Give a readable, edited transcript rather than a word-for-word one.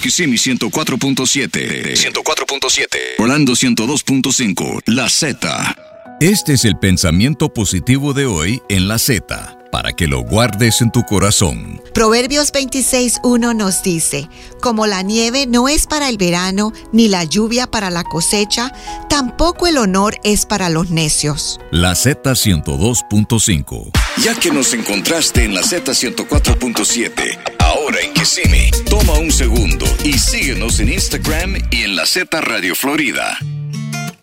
Kissimmee 104.7. 104.7. Orlando 102.5. La Z. Este es el pensamiento positivo de hoy en La Z, para que lo guardes en tu corazón. Proverbios 26:1 nos dice: como la nieve no es para el verano, ni la lluvia para la cosecha, tampoco el honor es para los necios. La Z 102.5. Ya que nos encontraste en la Z 104.7, ahora en Kissimmee, toma un segundo y síguenos en Instagram y en la Z Radio Florida.